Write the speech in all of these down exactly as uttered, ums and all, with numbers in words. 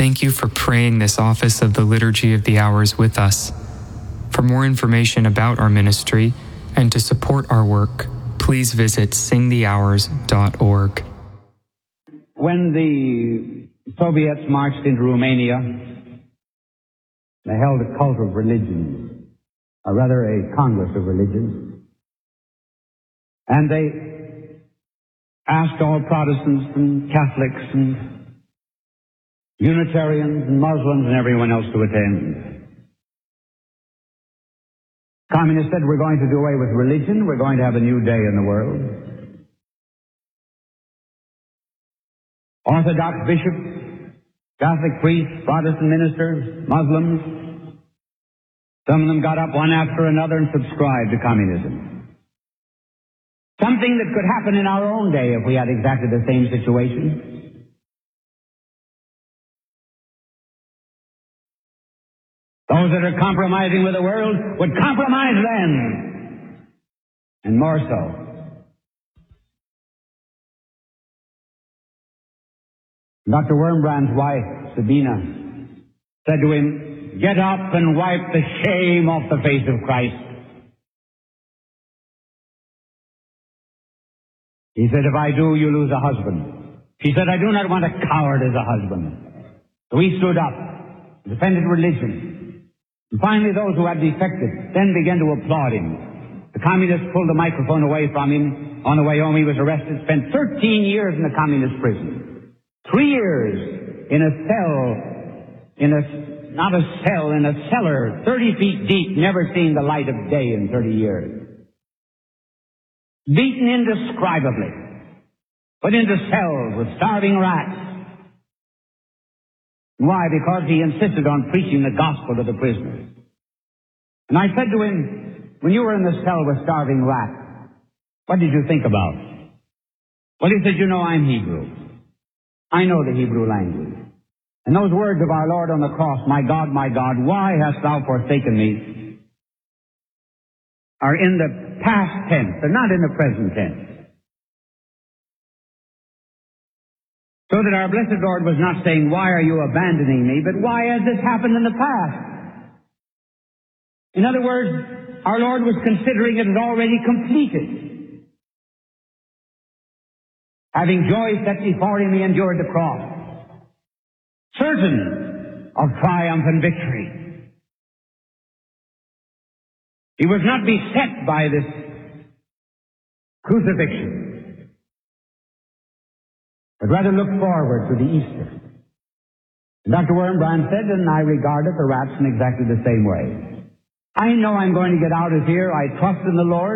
Thank you for praying this office of the Liturgy of the Hours with us. For more information about our ministry and to support our work, please visit sing the hours dot org. When the Soviets marched into Romania, they held a cult of religions, or rather a congress of religions, and they asked all Protestants and Catholics and Unitarians and Muslims and everyone else to attend. Communists said, we're going to do away with religion, we're going to have a new day in the world. Orthodox bishops, Catholic priests, Protestant ministers, Muslims, some of them got up one after another and subscribed to communism. Something that could happen in our own day if we had exactly the same situation. Those that are compromising with the world would compromise then, and more so. Doctor Wurmbrand's wife, Sabina, said to him, get up and wipe the shame off the face of Christ. He said, if I do, you lose a husband. She said, I do not want a coward as a husband. So he stood up, defended religion. And finally, those who had defected then began to applaud him. The communists pulled the microphone away from him. On the way home, he was arrested, spent thirteen years in the communist prison. Three years in a cell, in a, not a cell, in a cellar, thirty feet deep, never seen the light of day in thirty years. Beaten indescribably, put into cells with starving rats. Why? Because he insisted on preaching the gospel to the prisoners. And I said to him, when you were in the cell with starving rats, what did you think about? Well, he said, you know, I'm Hebrew. I know the Hebrew language. And those words of our Lord on the cross, my God, my God, why hast thou forsaken me, are in the past tense. They're not in the present tense. So that our blessed Lord was not saying, why are you abandoning me, but why has this happened in the past? In other words, our Lord was considering it as already completed. Having joy set before him, he endured the cross, certain of triumph and victory. He was not beset by this crucifixion, but rather look forward to the Easter. Doctor Wurmbrand said, and I regarded the rats in exactly the same way. I know I'm going to get out of here. I trust in the Lord.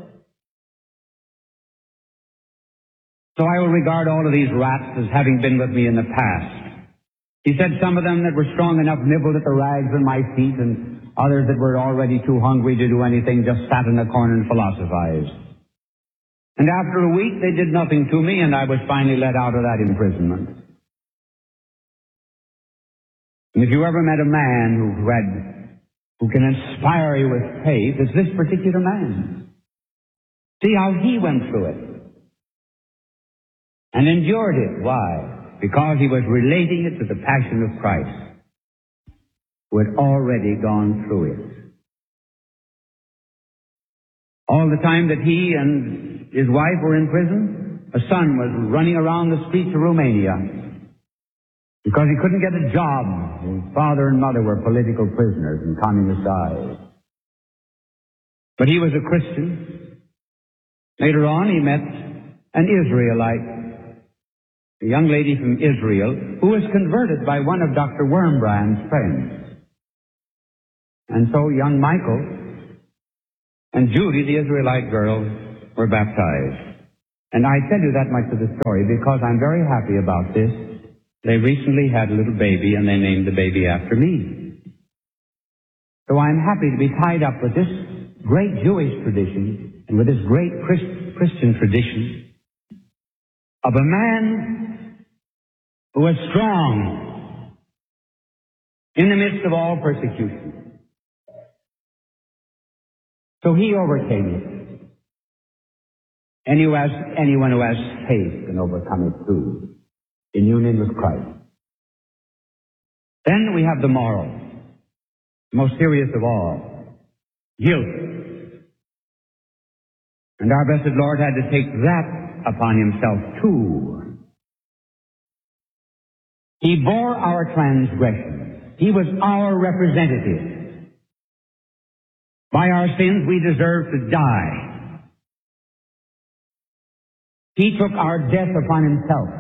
So I will regard all of these rats as having been with me in the past. He said some of them that were strong enough nibbled at the rags on my feet, and others that were already too hungry to do anything just sat in a corner and philosophized. And after a week, they did nothing to me, and I was finally let out of that imprisonment. And if you ever met a man who had, who can inspire you with faith, it's this particular man. See how he went through it and endured it. Why? Because he was relating it to the passion of Christ, who had already gone through it. All the time that he and his wife were in prison, a son was running around the streets of Romania because he couldn't get a job. His father and mother were political prisoners in communist eyes. But he was a Christian. Later on, he met an Israelite, a young lady from Israel, who was converted by one of Doctor Wurmbrand's friends. And so young Michael and Judy, the Israelite girl, were baptized. And I tell you that much of the story because I'm very happy about this. They recently had a little baby, and they named the baby after me. So I'm happy to be tied up with this great Jewish tradition and with this great Christ- Christian tradition of a man who was strong in the midst of all persecution. So he overcame it. And who has, anyone who has faith can overcome it too, in union with Christ. Then we have the moral, most serious of all, guilt. And our blessed Lord had to take that upon himself too. He bore our transgressions. He was our representative. By our sins we deserve to die. He took our death upon himself.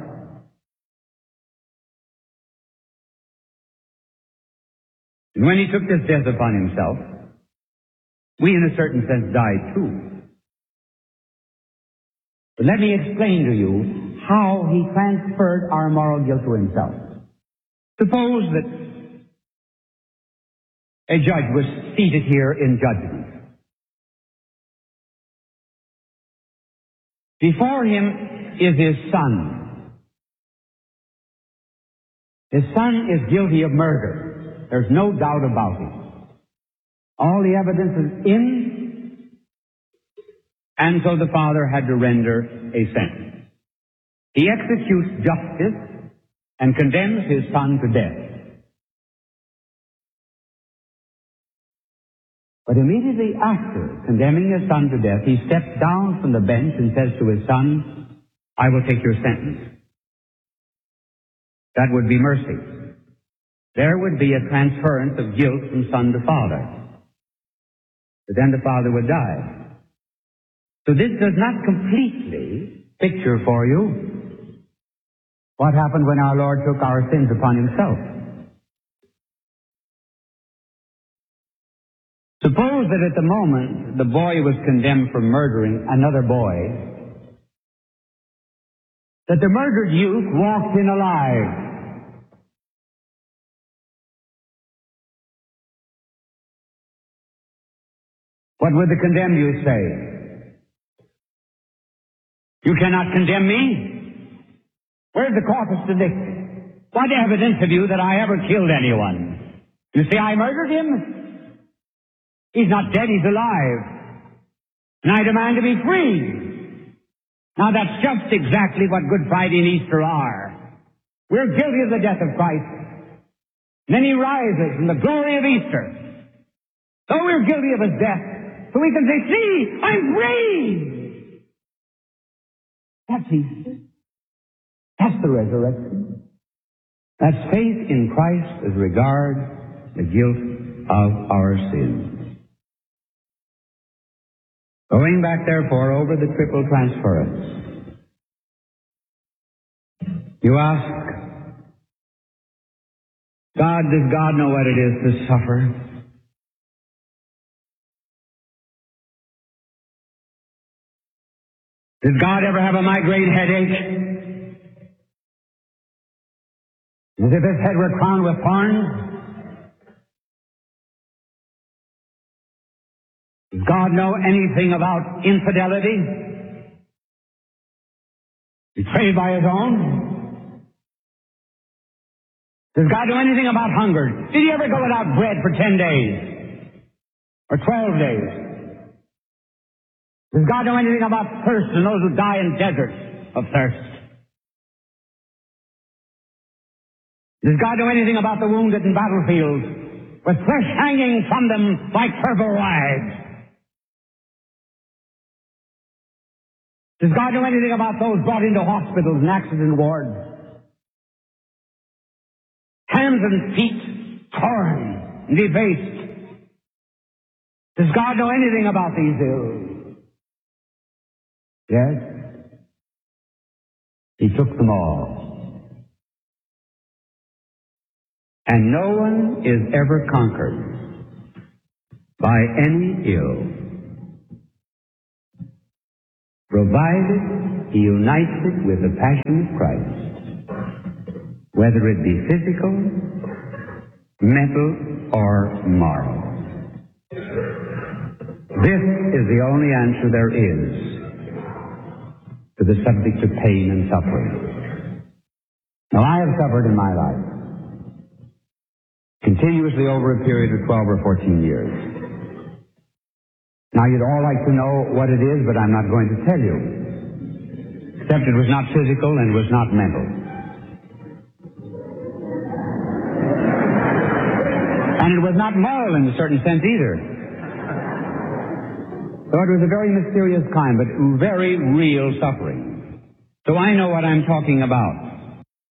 And when he took this death upon himself, we in a certain sense died too. But let me explain to you how he transferred our moral guilt to himself. Suppose that a judge was seated here in judgment. Before him is his son. His son is guilty of murder. There's no doubt about it. All the evidence is in, and so the father had to render a sentence. He executes justice and condemns his son to death. But immediately after condemning his son to death, he steps down from the bench and says to his son, I will take your sentence. That would be mercy. There would be a transference of guilt from son to father. But then the father would die. So this does not completely picture for you what happened when our Lord took our sins upon himself. Suppose that at the moment the boy was condemned for murdering another boy, that the murdered youth walked in alive. What would the condemned youth say? You cannot condemn me? Where's the corpus delicti? What evidence have you that I ever killed anyone? You say I murdered him? He's not dead, he's alive. And I demand to be free. Now that's just exactly what Good Friday and Easter are. We're guilty of the death of Christ. And then he rises in the glory of Easter. So we're guilty of his death. So we can say, see, I'm free. That's Easter. That's the resurrection. That's faith in Christ as regards the guilt of our sins. Going back, therefore, over the triple transference, you ask, God, does God know what it is to suffer? Does God ever have a migraine headache? As if his head were crowned with thorns? Does God know anything about infidelity? Betrayed by his own? Does God know anything about hunger? Did he ever go without bread for ten days? Or twelve days? Does God know anything about thirst and those who die in deserts of thirst? Does God know anything about the wounded in battlefields with flesh hanging from them like purple rags? Does God know anything about those brought into hospitals and accident wards? Hands and feet torn and debased. Does God know anything about these ills? Yes. He took them all. And no one is ever conquered by any ill, provided he unites it with the passion of Christ, whether it be physical, mental, or moral. This is the only answer there is to the subject of pain and suffering. Now, I have suffered in my life continuously over a period of twelve or fourteen years. Now, you'd all like to know what it is, but I'm not going to tell you, except it was not physical and was not mental. And it was not moral in a certain sense either. So it was a very mysterious kind, but very real suffering. So I know what I'm talking about.